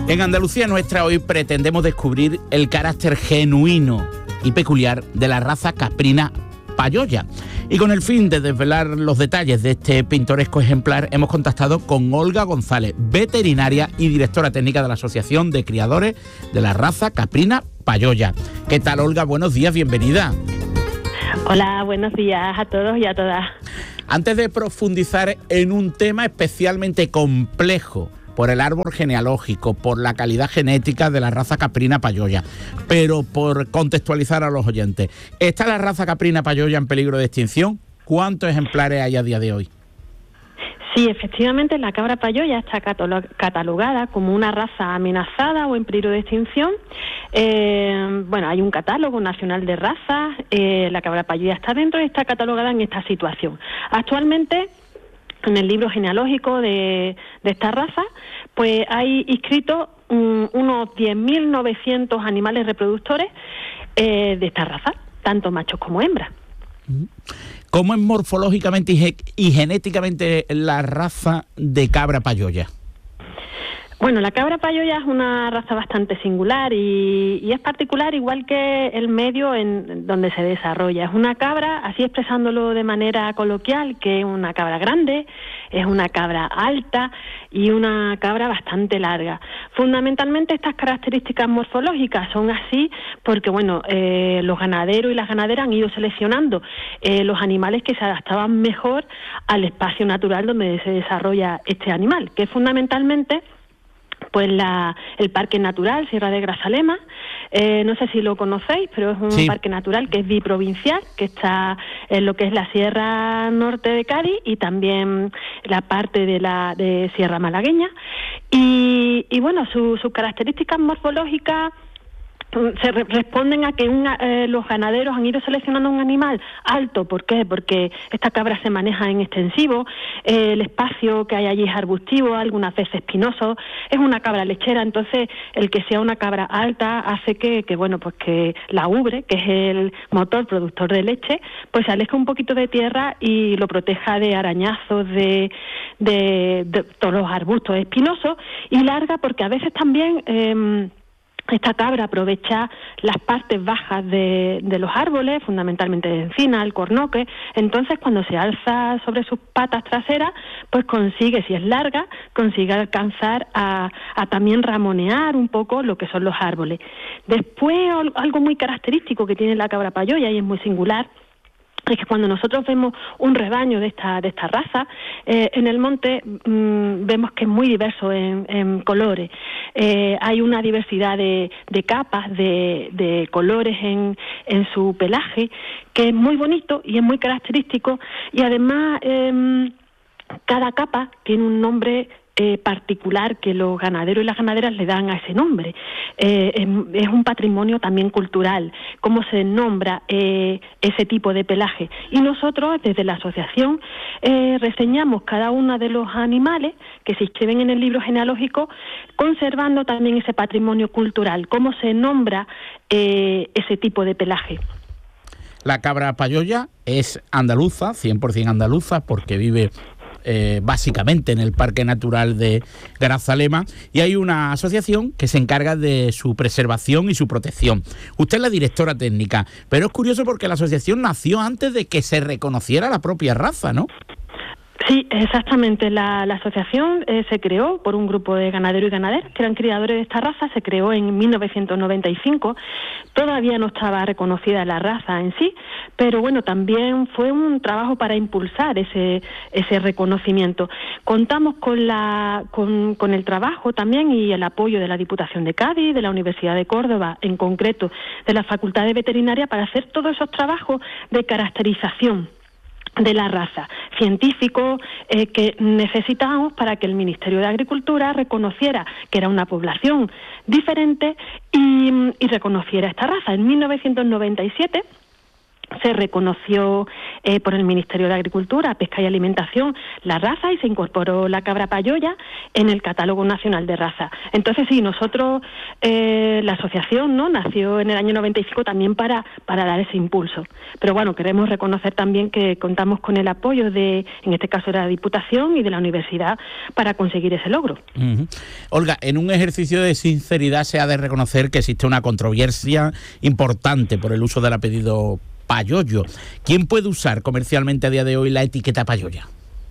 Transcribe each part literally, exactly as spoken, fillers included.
En Andalucía Nuestra hoy pretendemos descubrir el carácter genuino y peculiar de la raza caprina payoya. Y con el fin de desvelar los detalles de este pintoresco ejemplar, hemos contactado con Olga González, veterinaria y directora técnica de la Asociación de Criadores de la Raza Caprina Payoya. ¿Qué tal, Olga? Buenos días, bienvenida. Hola, buenos días a todos y a todas. Antes de profundizar en un tema especialmente complejo, por el árbol genealógico, por la calidad genética de la raza caprina payoya, pero por contextualizar a los oyentes, ¿está la raza caprina payoya en peligro de extinción? ¿Cuántos ejemplares hay a día de hoy? Sí, efectivamente, la cabra payoya está catalogada como una raza amenazada o en peligro de extinción. Eh, bueno, hay un catálogo nacional de razas, eh, la cabra payoya está dentro y está catalogada en esta situación. Actualmente, en el libro genealógico de, de esta raza, pues hay inscritos um, unos diez mil novecientos animales reproductores eh, de esta raza, tanto machos como hembras. ¿Cómo es morfológicamente y, ge- y genéticamente la raza de cabra payoya? Bueno, la cabra payoya es una raza bastante singular y, y es particular igual que el medio en donde se desarrolla. Es una cabra, así expresándolo de manera coloquial, que es una cabra grande, es una cabra alta y una cabra bastante larga. Fundamentalmente estas características morfológicas son así porque, bueno, eh, los ganaderos y las ganaderas han ido seleccionando eh, los animales que se adaptaban mejor al espacio natural donde se desarrolla este animal, que es fundamentalmente pues la, el Parque Natural Sierra de Grazalema. Eh, no sé si lo conocéis, pero es un sí. parque natural que es biprovincial, que está en lo que es la Sierra Norte de Cádiz y también la parte de la de Sierra Malagueña. Y, y bueno, su, sus características morfológicas se re- responden a que una, eh, los ganaderos han ido seleccionando un animal alto. ¿Por qué? Porque esta cabra se maneja en extensivo, eh, el espacio que hay allí es arbustivo, algunas veces espinoso, es una cabra lechera, entonces el que sea una cabra alta hace que, que bueno, pues que la ubre, que es el motor productor de leche, pues se aleje un poquito de tierra y lo proteja de arañazos, de, de, de todos los arbustos espinosos, y larga porque a veces también Eh, esta cabra aprovecha las partes bajas de, de los árboles, fundamentalmente de encina, el cornoque. Entonces, cuando se alza sobre sus patas traseras, pues consigue, si es larga, consigue alcanzar a, a también ramonear un poco lo que son los árboles. Después, algo muy característico que tiene la cabra payoya y es muy singular, es que cuando nosotros vemos un rebaño de esta de esta raza eh, en el monte, mmm, vemos que es muy diverso en, en colores. Eh, hay una diversidad de, de capas, de, de colores en, en su pelaje, que es muy bonito y es muy característico, y además eh, cada capa tiene un nombre Eh, particular que los ganaderos y las ganaderas le dan a ese nombre. Eh, es, es un patrimonio también cultural, cómo se nombra eh, ese tipo de pelaje. Y nosotros, desde la asociación, eh, reseñamos cada uno de los animales que se inscriben en el libro genealógico, conservando también ese patrimonio cultural, cómo se nombra eh, ese tipo de pelaje. La cabra payoya es andaluza, cien por ciento andaluza, porque vive Eh, básicamente en el Parque Natural de Grazalema, y hay una asociación que se encarga de su preservación y su protección. Usted es la directora técnica, pero es curioso porque la asociación nació antes de que se reconociera la propia raza, ¿no? Sí, exactamente. La, la asociación eh, se creó por un grupo de ganaderos y ganaderas que eran criadores de esta raza. Se creó en mil novecientos noventa y cinco. Todavía no estaba reconocida la raza en sí, pero bueno, también fue un trabajo para impulsar ese ese reconocimiento. Contamos con la con, con el trabajo también y el apoyo de la Diputación de Cádiz, de la Universidad de Córdoba, en concreto de la Facultad de Veterinaria, para hacer todos esos trabajos de caracterización de la raza, científicos eh, que necesitábamos para que el Ministerio de Agricultura reconociera que era una población diferente y, y reconociera esta raza. En mil novecientos noventa y siete se reconoció eh, por el Ministerio de Agricultura, Pesca y Alimentación la raza y se incorporó la cabra payoya en el Catálogo Nacional de Raza. Entonces sí, nosotros, eh, la asociación, ¿no?, nació en el año noventa y cinco también para, para dar ese impulso. Pero bueno, queremos reconocer también que contamos con el apoyo de, en este caso de la Diputación y de la Universidad, para conseguir ese logro. Uh-huh. Olga, en un ejercicio de sinceridad se ha de reconocer que existe una controversia importante por el uso del apellido payoyo. ¿Quién puede usar comercialmente a día de hoy la etiqueta payoya?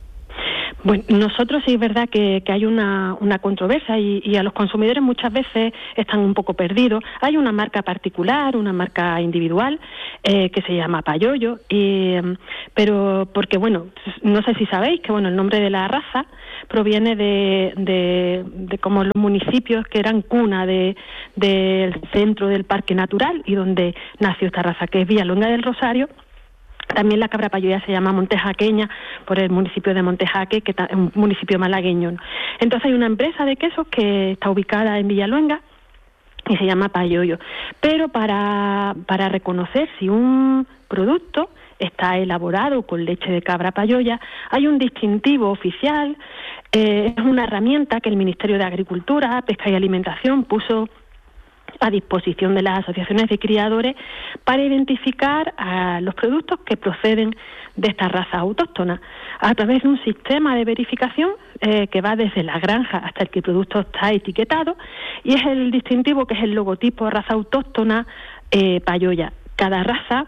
Bueno, nosotros sí es verdad que, que hay una, una controversia y, y a los consumidores muchas veces están un poco perdidos. Hay una marca particular, una marca individual eh, que se llama Payoyo, y, pero porque, bueno, no sé si sabéis que bueno el nombre de la raza proviene de, de, de como los municipios que eran cuna de, del centro del Parque Natural y donde nació esta raza, que es Villaluenga del Rosario. También la cabra payoya se llama montejaqueña por el municipio de Montejaque, que es un municipio malagueño, ¿no? Entonces hay una empresa de quesos que está ubicada en Villaluenga y se llama Payoyo. Pero para, para reconocer si un producto está elaborado con leche de cabra payoya, hay un distintivo oficial, eh, es una herramienta que el Ministerio de Agricultura, Pesca y Alimentación puso a disposición de las asociaciones de criadores para identificar a los productos que proceden de estas razas autóctonas a través de un sistema de verificación eh, que va desde la granja hasta el que el producto está etiquetado, y es el distintivo que es el logotipo raza autóctona eh, payoya. Cada raza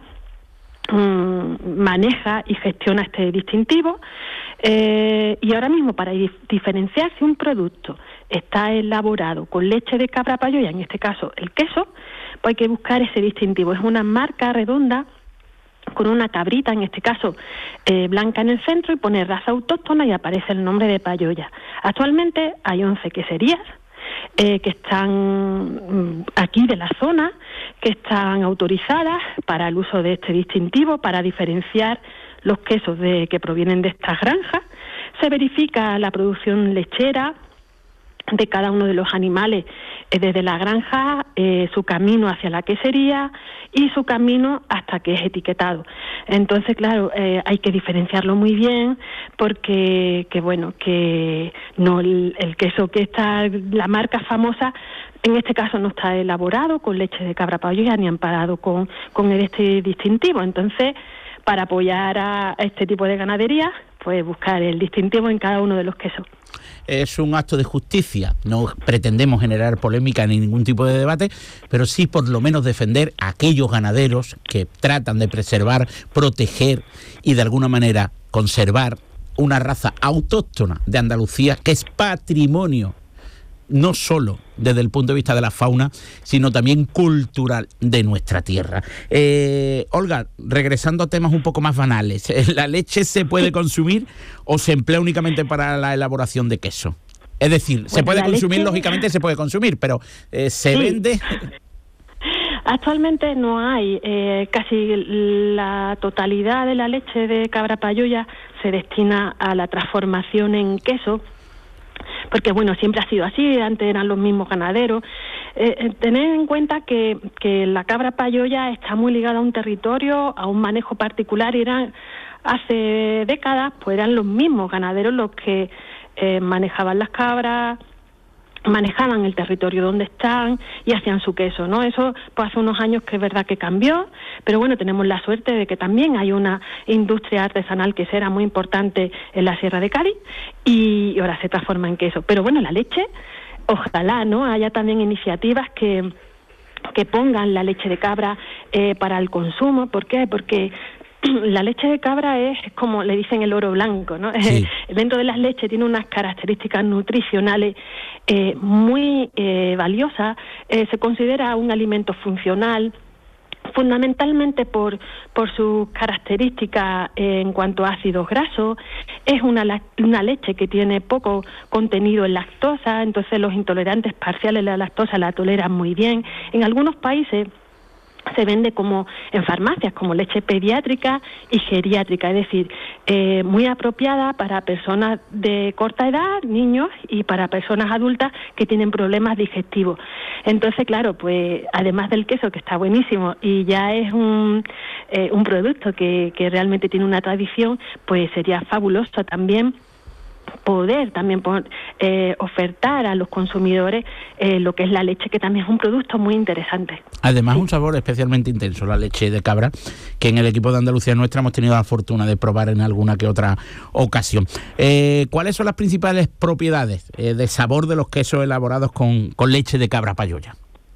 mmm, maneja y gestiona este distintivo eh, y ahora mismo para diferenciar si un producto está elaborado con leche de cabra payoya, en este caso el queso, pues hay que buscar ese distintivo. Es una marca redonda con una cabrita, en este caso eh, blanca en el centro, y pone raza autóctona y aparece el nombre de payoya. Actualmente hay once queserías eh, que están aquí de la zona, que están autorizadas para el uso de este distintivo, para diferenciar los quesos de, que provienen de estas granjas. Se verifica la producción lechera de cada uno de los animales eh, desde la granja, eh, su camino hacia la quesería y su camino hasta que es etiquetado. Entonces, claro, eh, hay que diferenciarlo muy bien porque, que bueno, que no el, el queso que está, la marca famosa, en este caso no está elaborado con leche de cabra payoya ni amparado con, con este distintivo. Entonces, para apoyar a este tipo de ganadería, pues buscar el distintivo en cada uno de los quesos. Es un acto de justicia. No pretendemos generar polémica ni ningún tipo de debate, pero sí por lo menos defender a aquellos ganaderos que tratan de preservar, proteger y de alguna manera conservar una raza autóctona de Andalucía que es patrimonio no solo desde el punto de vista de la fauna, sino también cultural de nuestra tierra. Eh, Olga, regresando a temas un poco más banales, ¿la leche se puede consumir o se emplea únicamente para la elaboración de queso? Es decir, bueno, se puede consumir, leche... lógicamente se puede consumir, pero eh, ¿se sí. vende? Actualmente no hay, eh, casi la totalidad de la leche de cabra payoya se destina a la transformación en queso, porque bueno, siempre ha sido así, antes eran los mismos ganaderos. Eh, tener en cuenta que, que la cabra payoya está muy ligada a un territorio, a un manejo particular, y eran, hace décadas pues eran los mismos ganaderos los que eh, manejaban las cabras, manejaban el territorio donde están y hacían su queso, ¿no? Eso pues hace unos años que es verdad que cambió, pero bueno, tenemos la suerte de que también hay una industria artesanal quesera muy importante en la Sierra de Cádiz y ahora se transforma en queso. Pero bueno, la leche, ojalá, ¿no?, haya también iniciativas que que pongan la leche de cabra eh, para el consumo. ¿Por qué? Porque la leche de cabra es, es como le dicen el oro blanco, ¿no? Sí. Dentro de las leches tiene unas características nutricionales eh, muy eh, valiosas. Eh, se considera un alimento funcional, fundamentalmente por por sus características eh, en cuanto a ácidos grasos. Es una, una leche que tiene poco contenido en lactosa, entonces los intolerantes parciales a la lactosa la toleran muy bien. En algunos países se vende como en farmacias, como leche pediátrica y geriátrica, es decir, eh, muy apropiada para personas de corta edad, niños, y para personas adultas que tienen problemas digestivos. Entonces, claro, pues además del queso, que está buenísimo y ya es un, eh, un producto que, que realmente tiene una tradición, pues sería fabuloso también poder también eh, ofertar a los consumidores eh, lo que es la leche, que también es un producto muy interesante. Además, sí. Un sabor especialmente intenso, la leche de cabra, que en el equipo de Andalucía Nuestra hemos tenido la fortuna de probar en alguna que otra ocasión. Eh, ¿Cuáles son las principales propiedades eh, de sabor de los quesos elaborados con, con leche de cabra payoya?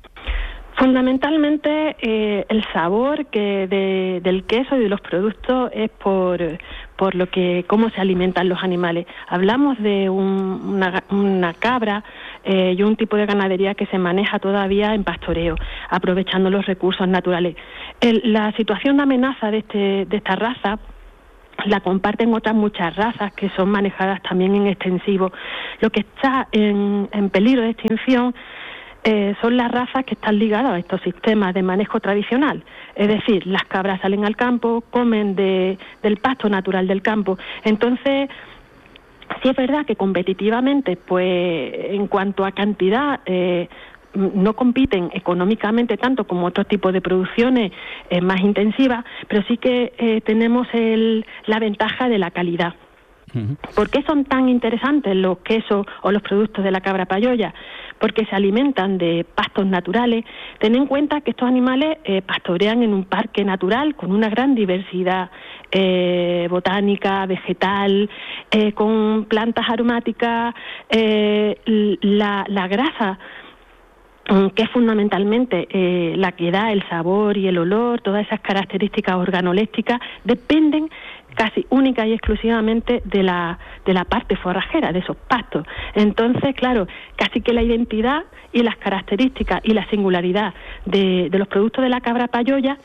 Fundamentalmente eh, el sabor que de, del queso y de los productos es por, por lo que cómo se alimentan los animales. Hablamos de un, una, una cabra eh, y un tipo de ganadería que se maneja todavía en pastoreo, aprovechando los recursos naturales. El, la situación de amenaza de, este, de esta raza la comparten otras muchas razas que son manejadas también en extensivo. Lo que está en, en peligro de extinción Eh, son las razas que están ligadas a estos sistemas de manejo tradicional. Es decir, las cabras salen al campo, comen de, del pasto natural del campo. Entonces, sí es verdad que competitivamente, pues en cuanto a cantidad, eh, no compiten económicamente tanto como otros tipos de producciones eh, más intensivas, pero sí que eh, tenemos el, la ventaja de la calidad. ¿Por qué son tan interesantes los quesos o los productos de la cabra payoya? Porque se alimentan de pastos naturales. Ten en cuenta que estos animales eh, pastorean en un parque natural con una gran diversidad eh, botánica, vegetal, eh, con plantas aromáticas, eh, la, la grasa, que es fundamentalmente eh, la que da el sabor y el olor, todas esas características organolépticas, dependen casi única y exclusivamente de la de la parte forrajera, de esos pastos. Entonces, claro, casi que la identidad y las características y la singularidad de, de los productos de la cabra payoya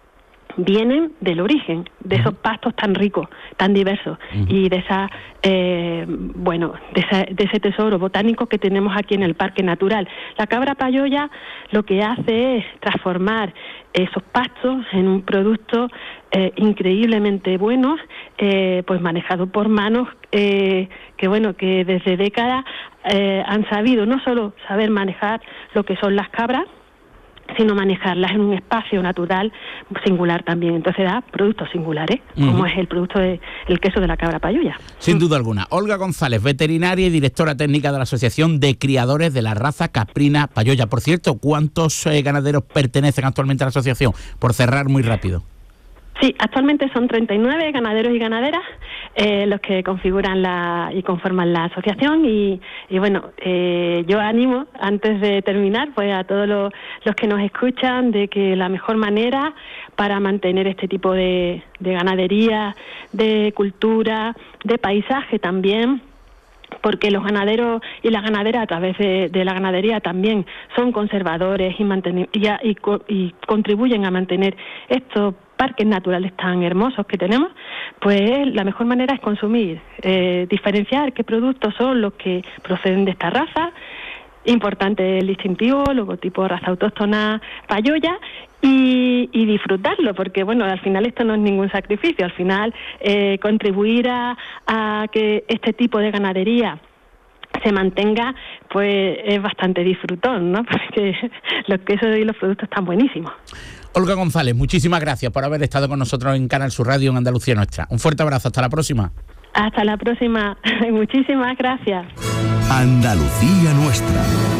vienen del origen, de esos pastos tan ricos, tan diversos, uh-huh. y de esa eh, bueno, de, esa, de ese tesoro botánico que tenemos aquí en el Parque Natural. La cabra payoya lo que hace es transformar esos pastos en un producto eh, increíblemente bueno, eh, pues manejado por manos eh, que bueno, que desde décadas eh, han sabido no solo saber manejar lo que son las cabras, sino manejarlas en un espacio natural singular también. Entonces da productos singulares, uh-huh. como es el producto del de, queso de la cabra payoya. Sin duda alguna. Olga González, veterinaria y directora técnica de la Asociación de Criadores de la Raza Caprina Payoya. Por cierto, ¿cuántos eh, ganaderos pertenecen actualmente a la asociación? Por cerrar muy rápido. Sí, actualmente son treinta y nueve ganaderos y ganaderas eh, los que configuran la y conforman la asociación y, y bueno, eh, yo animo, antes de terminar, pues a todos los, los que nos escuchan, de que la mejor manera para mantener este tipo de, de ganadería, de cultura, de paisaje también, porque los ganaderos y las ganaderas a través de, de la ganadería también son conservadores y, manten- y, a, y, co- y contribuyen a mantener estos parques naturales tan hermosos que tenemos, pues la mejor manera es consumir, eh, diferenciar qué productos son los que proceden de esta raza, importante el distintivo, logotipo raza autóctona payoya, y, y disfrutarlo, porque bueno, al final esto no es ningún sacrificio, al final eh, contribuir a, a que este tipo de ganadería se mantenga, pues es bastante disfrutón, ¿no? Porque los quesos y los productos están buenísimos. Olga González, muchísimas gracias por haber estado con nosotros en Canal Sur Radio en Andalucía Nuestra. Un fuerte abrazo, hasta la próxima. Hasta la próxima, muchísimas gracias. Andalucía Nuestra.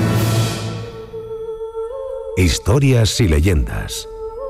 Historias y leyendas.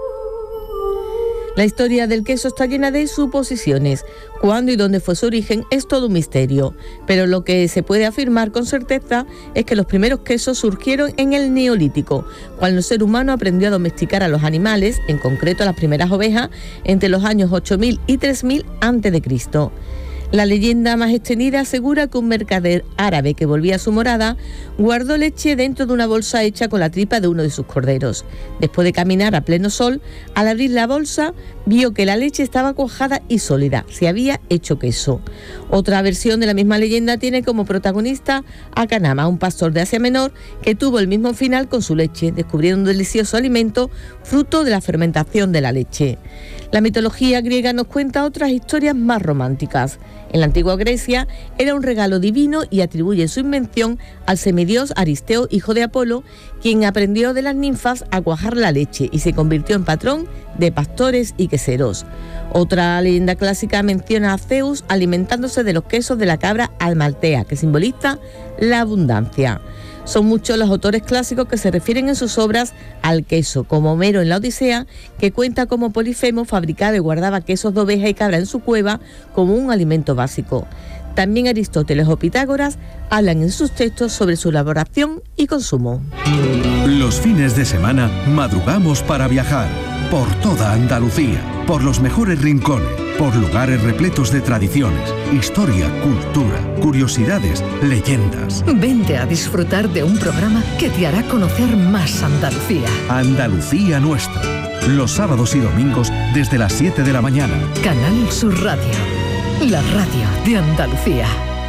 La historia del queso está llena de suposiciones. Cuándo y dónde fue su origen es todo un misterio. Pero lo que se puede afirmar con certeza es que los primeros quesos surgieron en el Neolítico, cuando el ser humano aprendió a domesticar a los animales, en concreto a las primeras ovejas, entre los años ocho mil y tres mil antes de Cristo. La leyenda más extendida asegura que un mercader árabe que volvía a su morada guardó leche dentro de una bolsa hecha con la tripa de uno de sus corderos. Después de caminar a pleno sol, al abrir la bolsa vio que la leche estaba cuajada y sólida, se había hecho queso. Otra versión de la misma leyenda tiene como protagonista a Kanama, un pastor de Asia Menor que tuvo el mismo final con su leche, descubriendo un delicioso alimento fruto de la fermentación de la leche. La mitología griega nos cuenta otras historias más románticas. En la antigua Grecia era un regalo divino y atribuye su invención al semidios Aristeo, hijo de Apolo, quien aprendió de las ninfas a cuajar la leche y se convirtió en patrón de pastores y queseros. Otra leyenda clásica menciona a Zeus alimentándose de los quesos de la cabra almaltea, que simboliza la abundancia. Son muchos los autores clásicos que se refieren en sus obras al queso, como Homero en la Odisea, que cuenta cómo Polifemo fabricaba y guardaba quesos de oveja y cabra en su cueva como un alimento básico. También Aristóteles o Pitágoras hablan en sus textos sobre su elaboración y consumo. Los fines de semana madrugamos para viajar por toda Andalucía, por los mejores rincones, por lugares repletos de tradiciones, historia, cultura, curiosidades, leyendas. Vente a disfrutar de un programa que te hará conocer más Andalucía. Andalucía Nuestra, los sábados y domingos desde las siete de la mañana. Canal Sur Radio, la radio de Andalucía.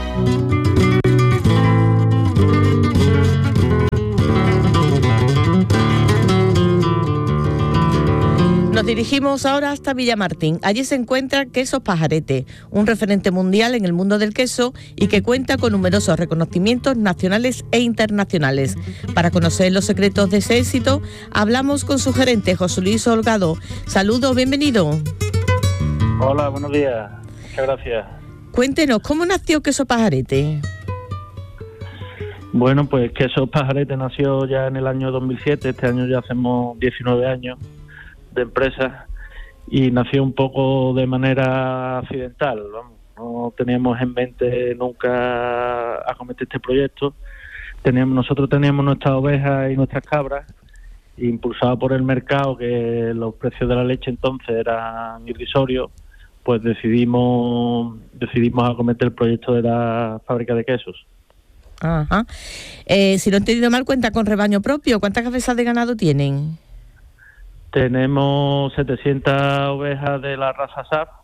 Nos dirigimos ahora hasta Villamartín. Allí se encuentra Quesos Pajarete, un referente mundial en el mundo del queso y que cuenta con numerosos reconocimientos nacionales e internacionales. Para conocer los secretos de ese éxito, hablamos con su gerente, José Luis Holgado. Saludos, bienvenido. Hola, buenos días. Muchas gracias. Cuéntenos, ¿cómo nació Quesos Pajarete? Bueno, pues Quesos Pajarete nació ya en el año dos mil siete. Este año ya hacemos diecinueve años de empresa y nació un poco de manera accidental, vamos. No teníamos en mente nunca acometer este proyecto. Teníamos, nosotros teníamos nuestras ovejas y nuestras cabras, impulsado por el mercado, que los precios de la leche entonces eran irrisorios, pues decidimos decidimos acometer el proyecto de la fábrica de quesos. Ajá. Eh, si no he entendido mal, cuenta con rebaño propio. ¿Cuántas cabezas de ganado tienen? Tenemos setecientas ovejas de la raza S A F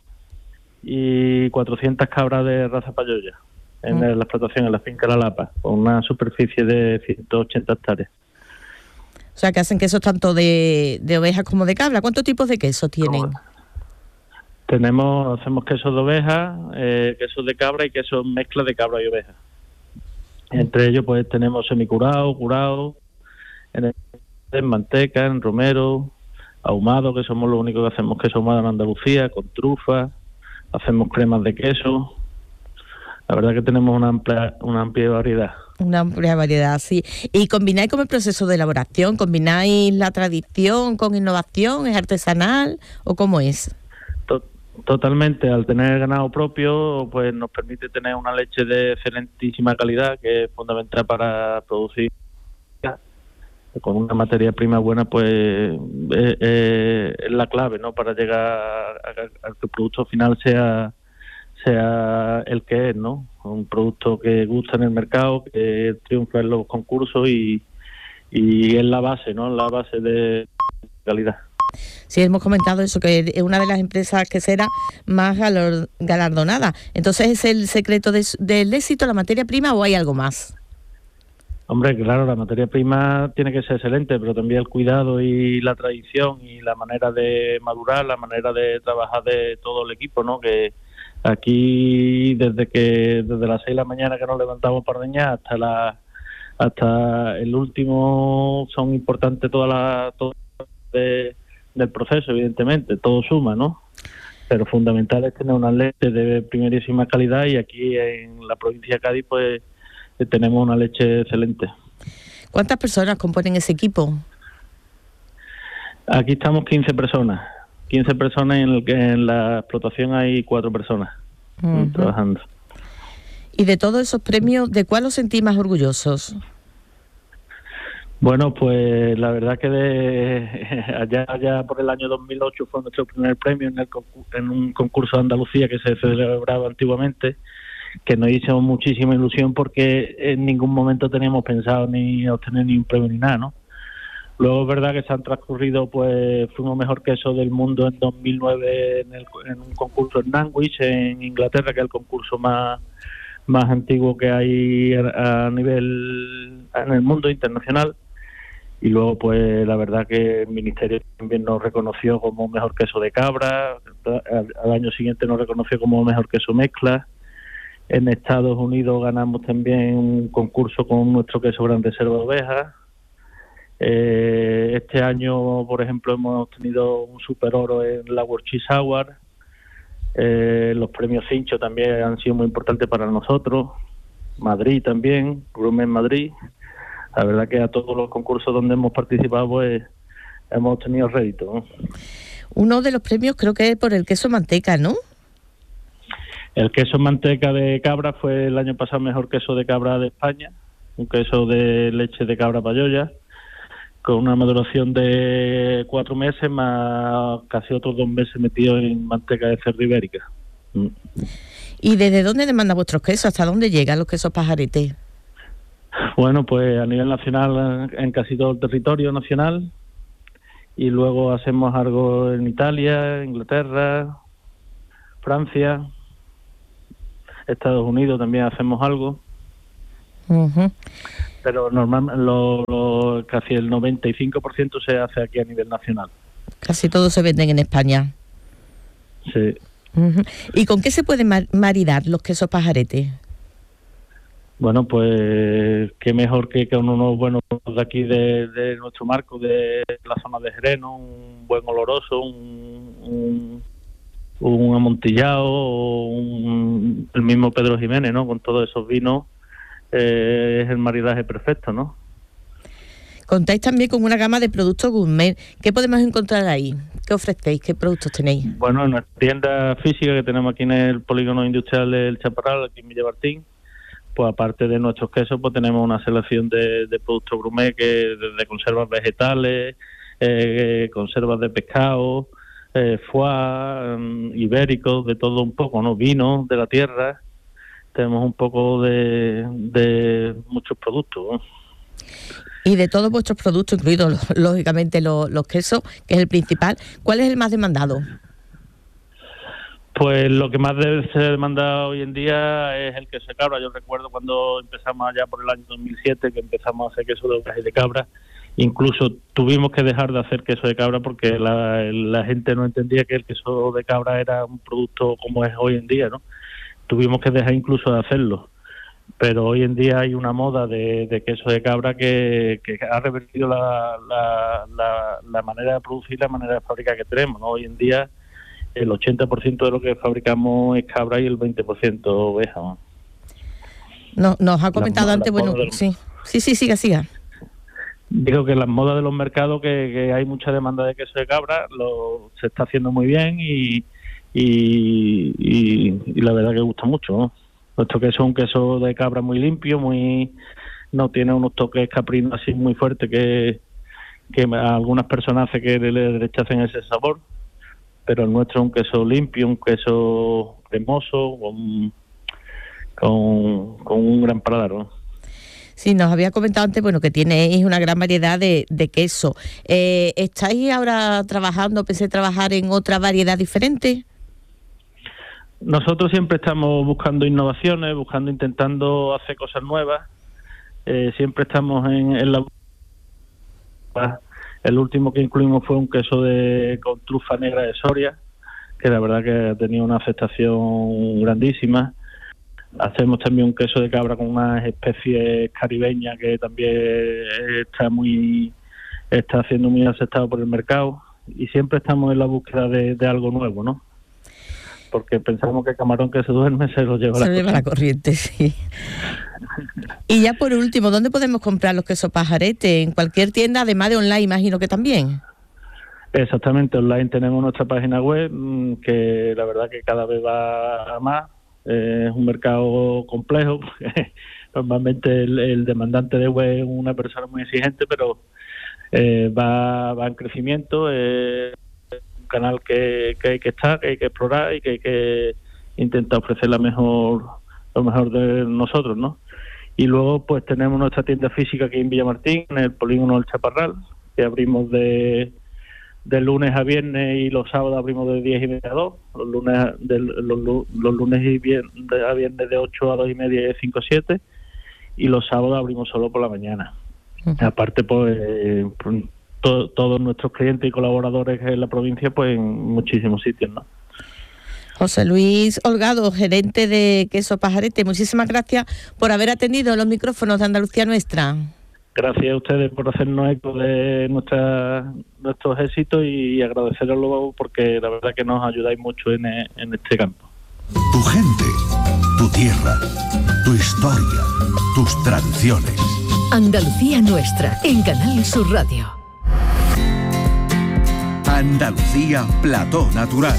y cuatrocientas cabras de raza Payoya en mm. la explotación, en la finca La Lapa, con una superficie de ciento ochenta hectáreas. O sea, que hacen quesos tanto de, de ovejas como de cabra. ¿Cuántos tipos de queso tienen? ¿Cómo? Tenemos, hacemos quesos de oveja, eh, quesos de cabra y quesos mezcla de cabra y oveja. Mm. Entre ellos, pues tenemos semicurado, curado, en, en manteca, en romero, ahumado, que somos los únicos que hacemos queso ahumado en Andalucía, con trufa, hacemos cremas de queso. La verdad que tenemos una amplia, una amplia variedad. Una amplia variedad, sí. ¿Y combináis con el proceso de elaboración? ¿Combináis la tradición con innovación? ¿Es artesanal o cómo es? Totalmente. Al tener ganado propio, pues nos permite tener una leche de excelentísima calidad, que es fundamental para producir. Con una materia prima buena, pues eh, eh, es la clave, ¿no?, para llegar a, a, a que el producto final sea sea el que es, ¿no? Un producto que gusta en el mercado, que triunfa en los concursos y, y es la base, ¿no?, la base de calidad. Sí, hemos comentado eso, que es una de las empresas queseras más galardonadas. Entonces, ¿es el secreto de, del éxito la materia prima o hay algo más? Hombre, claro, la materia prima tiene que ser excelente, pero también el cuidado y la tradición y la manera de madurar, la manera de trabajar de todo el equipo, ¿no? Que aquí, desde que desde las seis de la mañana que nos levantamos para ordeñar hasta la hasta el último, son importantes todas las todo de, del proceso, evidentemente, todo suma, ¿no? Pero fundamental es tener una leche de primerísima calidad y aquí en la provincia de Cádiz, pues tenemos una leche excelente. ¿Cuántas personas componen ese equipo? Aquí estamos quince personas. quince personas y en, el que en la explotación hay cuatro personas uh-huh. trabajando. ¿Y de todos esos premios, de cuál os sentís más orgullosos? Bueno, pues la verdad que de, allá, allá por el año dos mil ocho fue nuestro primer premio en, el, en un concurso de Andalucía que se celebraba antiguamente, que nos hizo muchísima ilusión porque en ningún momento teníamos pensado ni obtener ni un premio ni nada, ¿no? Luego es verdad que se han transcurrido, pues fuimos mejor queso del mundo en dos mil nueve en, el, en un concurso en Nantwich, en Inglaterra, que es el concurso más, más antiguo que hay a, a nivel en el mundo internacional. Y luego, pues la verdad que el Ministerio también nos reconoció como mejor queso de cabra, al, al año siguiente nos reconoció como mejor queso mezcla. En Estados Unidos ganamos también un concurso con nuestro queso Gran Reserva de Ovejas. Eh, este año, por ejemplo, hemos tenido un super oro en la World Cheese Award. Eh, los premios Cincho también han sido muy importantes para nosotros. Madrid también, Gourmet Madrid. La verdad que a todos los concursos donde hemos participado, pues hemos tenido rédito, ¿no? Uno de los premios creo que es por el queso manteca, ¿no? El queso manteca de cabra fue el año pasado mejor queso de cabra de España, un queso de leche de cabra payoya, con una maduración de cuatro meses más casi otros dos meses metido en manteca de cerdo ibérica. ¿Y desde dónde demanda vuestros quesos? ¿Hasta dónde llegan los quesos Pajarete? Bueno, pues a nivel nacional, en casi todo el territorio nacional, y luego hacemos algo en Italia, Inglaterra, Francia, Estados Unidos también hacemos algo. Uh-huh. Pero normalmente lo, lo, casi el noventa y cinco por ciento se hace aquí a nivel nacional. Casi todos se venden en España. Sí. Uh-huh. ¿Y con qué se pueden mar- maridar los quesos Pajarete? Bueno, pues qué mejor que con unos buenos de aquí de, de nuestro marco, de la zona de Jerez, ¿no? Un buen oloroso, un, un, un amontillado, o un, el mismo Pedro Jiménez, ¿no? Con todos esos vinos, eh, es el maridaje perfecto, ¿no? Contáis también con una gama de productos gourmet. ¿Qué podemos encontrar ahí? ¿Qué ofrecéis? ¿Qué productos tenéis? Bueno, en nuestra tienda física que tenemos aquí en el Polígono Industrial del Chaparral, aquí en Villa Martín, pues aparte de nuestros quesos, pues tenemos una selección de, de productos gourmet, que desde conservas vegetales, eh, conservas de pescado, eh, foie, um, ibéricos, de todo un poco, ¿no? Vino de la tierra, tenemos un poco de, de muchos productos, ¿no? Y de todos vuestros productos, incluidos lógicamente los, los quesos, que es el principal, ¿cuál es el más demandado? Pues lo que más debe ser demandado hoy en día es el queso de cabra. Yo recuerdo cuando empezamos allá por el año dos mil siete, que empezamos a hacer queso de ovejas y de cabra, incluso tuvimos que dejar de hacer queso de cabra porque la, la gente no entendía que el queso de cabra era un producto como es hoy en día, ¿no? Tuvimos que dejar incluso de hacerlo. Pero hoy en día hay una moda de, de queso de cabra que, que ha revertido la, la, la, la manera de producir, la manera de fabricar que tenemos, ¿no? Hoy en día el ochenta por ciento de lo que fabricamos es cabra y el veinte por ciento oveja, ¿no? No, nos ha comentado la, antes, la bueno, del... sí, sí, sí, siga, siga. Digo que las modas de los mercados, que, que hay mucha demanda de queso de cabra, lo se está haciendo muy bien y, y, y, y la verdad que gusta mucho, ¿no? Nuestro queso es un queso de cabra muy limpio, muy no tiene unos toques caprinos así muy fuertes que, que a algunas personas hace que le rechacen ese sabor. Pero el nuestro es un queso limpio, un queso cremoso, con, con, con un gran paladar, ¿no? Sí, nos había comentado antes, bueno, que tenéis una gran variedad de, de queso. Eh, ¿Estáis ahora trabajando, pensé trabajar en otra variedad diferente? Nosotros siempre estamos buscando innovaciones, buscando, intentando hacer cosas nuevas. Eh, siempre estamos en, en la... El último que incluimos fue un queso de con trufa negra de Soria, que la verdad que ha tenido una aceptación grandísima. Hacemos también un queso de cabra con unas especies caribeñas que también está muy está siendo muy aceptado por el mercado, y siempre estamos en la búsqueda de, de algo nuevo, ¿no? Porque pensamos que el camarón que se duerme se lo lleva, se la, lo lleva la corriente, sí. Y ya por último, ¿dónde podemos comprar los quesos Pajarete? En cualquier tienda, además de online, imagino que también. Exactamente, online tenemos nuestra página web, que la verdad que cada vez va a más. Eh, es un mercado complejo, normalmente el, el demandante de web es una persona muy exigente, pero eh, va, va en crecimiento, es un canal que, que hay que estar, que hay que explorar y que hay que intentar ofrecer la mejor, lo mejor de nosotros, ¿no? Y luego pues tenemos nuestra tienda física aquí en Villamartín, en el Polígono del Chaparral, que abrimos de, de lunes a viernes y los sábados abrimos de diez y media a dos, los lunes, de, los, los lunes y viernes, a viernes de ocho a dos y media y de cinco a siete, y los sábados abrimos solo por la mañana. Uh-huh. Aparte pues eh, to, todos nuestros clientes y colaboradores en la provincia pues en muchísimos sitios, ¿no? José Luis Holgado, gerente de Queso Pajarete, muchísimas gracias por haber atendido los micrófonos de Andalucía Nuestra. Gracias a ustedes por hacernos eco de nuestra, nuestros éxitos y agradeceroslo porque la verdad que nos ayudáis mucho en, en este campo. Tu gente, tu tierra, tu historia, tus tradiciones. Andalucía Nuestra, en Canal Sur Radio. Andalucía Plató Natural.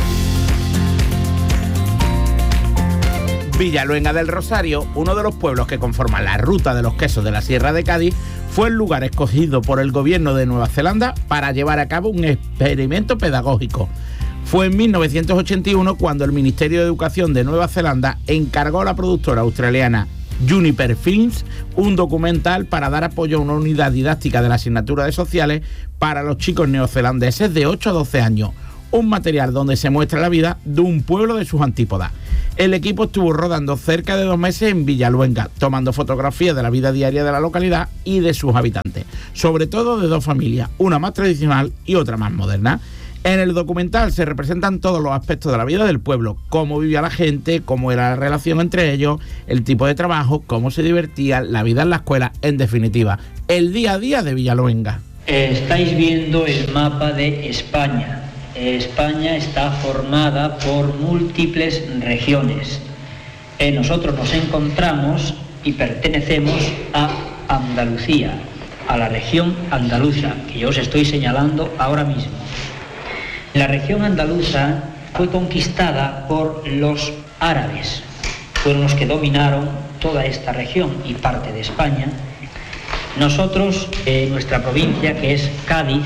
Villaluenga del Rosario, uno de los pueblos que conforman la ruta de los quesos de la Sierra de Cádiz, fue el lugar escogido por el gobierno de Nueva Zelanda para llevar a cabo un experimento pedagógico. Fue en mil novecientos ochenta y uno cuando el Ministerio de Educación de Nueva Zelanda encargó a la productora australiana Juniper Films un documental para dar apoyo a una unidad didáctica de la asignatura de sociales para los chicos neozelandeses de ocho a doce años. Un material donde se muestra la vida de un pueblo de sus antípodas. El equipo estuvo rodando cerca de dos meses en Villaluenga, tomando fotografías de la vida diaria de la localidad y de sus habitantes, sobre todo de dos familias, una más tradicional y otra más moderna. En el documental se representan todos los aspectos de la vida del pueblo, cómo vivía la gente, cómo era la relación entre ellos, el tipo de trabajo, cómo se divertían, la vida en la escuela, en definitiva, el día a día de Villaluenga. Estáis viendo el mapa de España. España está formada por múltiples regiones. Eh, nosotros nos encontramos y pertenecemos a Andalucía, a la región andaluza, que yo os estoy señalando ahora mismo. La región andaluza fue conquistada por los árabes, fueron los que dominaron toda esta región y parte de España. Nosotros, en eh, nuestra provincia, que es Cádiz.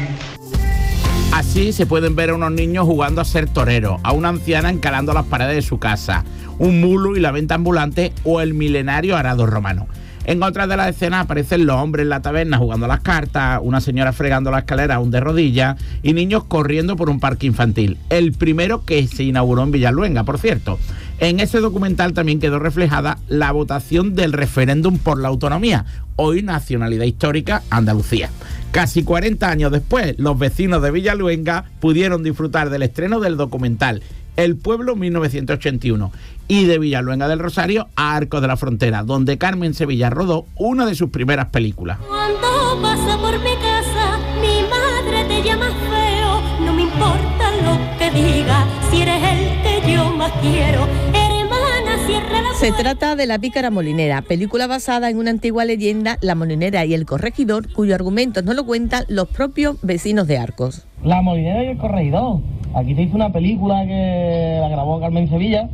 Así se pueden ver a unos niños jugando a ser toreros, a una anciana encalando las paredes de su casa, un mulo y la venta ambulante o el milenario arado romano. En otras de las escenas aparecen los hombres en la taberna jugando a las cartas, una señora fregando la escalera aún de rodillas y niños corriendo por un parque infantil, el primero que se inauguró en Villaluenga, por cierto. En ese documental también quedó reflejada la votación del referéndum por la autonomía, hoy nacionalidad histórica Andalucía. Casi cuarenta años después, los vecinos de Villaluenga pudieron disfrutar del estreno del documental El Pueblo mil novecientos ochenta y uno y de Villaluenga del Rosario a Arcos de la Frontera, donde Carmen Sevilla rodó una de sus primeras películas. Cuando pasa por mi casa, mi madre te llama feo, no me importa lo que diga, si eres el que yo más quiero. Se trata de La Pícara Molinera, película basada en una antigua leyenda, La Molinera y el Corregidor, cuyo argumento nos lo cuentan los propios vecinos de Arcos. La Molinera y el Corregidor. Aquí se hizo una película que la grabó Carmen Sevilla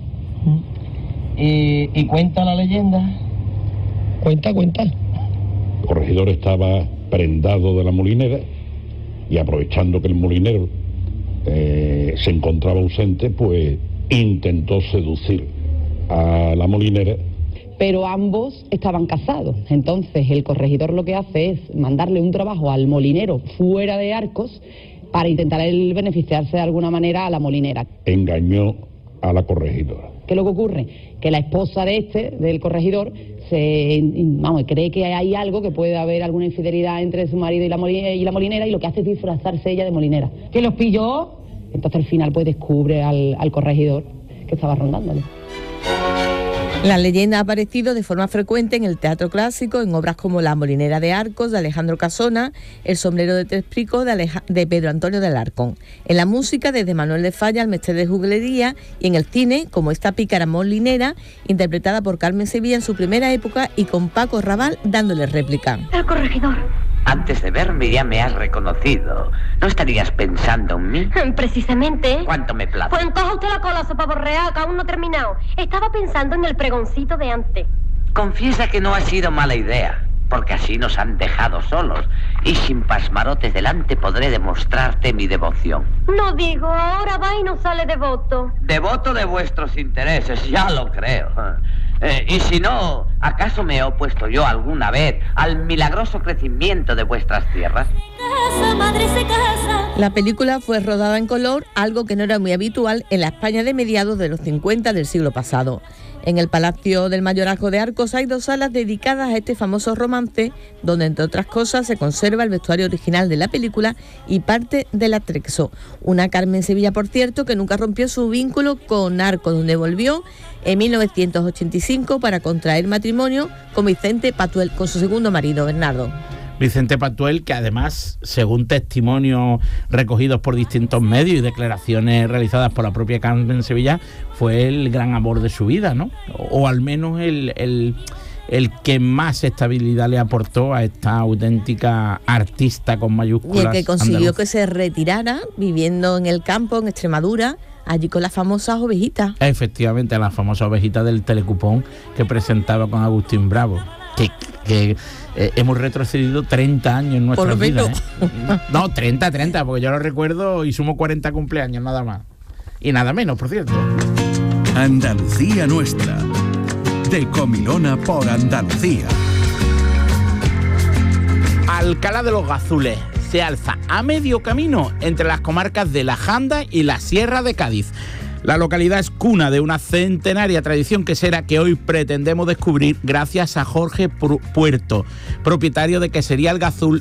y, y cuenta la leyenda. Cuenta, cuenta. El Corregidor estaba prendado de la molinera y aprovechando que el molinero eh, se encontraba ausente, pues intentó seducir a la molinera. Pero ambos estaban casados, entonces el Corregidor lo que hace es mandarle un trabajo al molinero fuera de Arcos para intentar él beneficiarse de alguna manera a la molinera. Engañó a la corregidora. ¿Qué es lo que ocurre? Que la esposa de este, del Corregidor, se, vamos, cree que hay algo, que puede haber alguna infidelidad entre su marido y la, molinera, y la molinera, y lo que hace es disfrazarse ella de molinera. ¿Que los pilló? Entonces al final pues descubre al, al Corregidor que estaba rondándole. La leyenda ha aparecido de forma frecuente en el teatro clásico, en obras como La Molinera de Arcos, de Alejandro Casona, El sombrero de tres picos, de, Aleja- de Pedro Antonio de Alarcón. En la música, desde Manuel de Falla, El mestre de juglería, y en el cine, como esta Pícara Molinera, interpretada por Carmen Sevilla en su primera época y con Paco Raval dándole réplica. El Corregidor. Antes de verme ya me has reconocido. ¿No estarías pensando en mí? Precisamente. ¿Cuánto me plata? Pues encoja usted la cola, sopa borrea, que aún no he terminado. Estaba pensando en el pregoncito de antes. Confiesa que no ha sido mala idea, porque así nos han dejado solos, y sin pasmarotes delante podré demostrarte mi devoción. No digo, ahora va y no sale devoto. Devoto de vuestros intereses, ya lo creo. Eh, y si no, ¿acaso me he opuesto yo alguna vez al milagroso crecimiento de vuestras tierras? Casa, madre se casa. La película fue rodada en color, algo que no era muy habitual en la España de mediados de los cincuenta del siglo pasado. En el Palacio del Mayorazgo de Arcos hay dos salas dedicadas a este famoso romance, donde entre otras cosas se conserva el vestuario original de la película y parte del atrexo. Una Carmen Sevilla, por cierto, que nunca rompió su vínculo con Arcos, donde volvió en mil novecientos ochenta y cinco para contraer matrimonio con Vicente Patuel, con su segundo marido, Bernardo. Vicente Patuel, que además, según testimonios recogidos por distintos medios y declaraciones realizadas por la propia Carmen Sevilla, fue el gran amor de su vida, ¿no? O, o al menos el, el, el que más estabilidad le aportó a esta auténtica artista con mayúsculas. Y el que consiguió andaluz. que se retirara viviendo en el campo, en Extremadura, allí con las famosas ovejitas. Efectivamente, la famosa ovejita del telecupón que presentaba con Agustín Bravo. Que, que eh, hemos retrocedido treinta años en nuestra vida. ¿eh? No, treinta, treinta, porque yo lo recuerdo y sumo cuarenta cumpleaños nada más. Y nada menos, por cierto. Andalucía Nuestra. De Comilona por Andalucía. Alcalá de los Gazules se alza a medio camino entre las comarcas de la Janda y la Sierra de Cádiz. La localidad es cuna de una centenaria tradición quesera que hoy pretendemos descubrir gracias a Jorge Puerto, propietario de Quesería El Gazul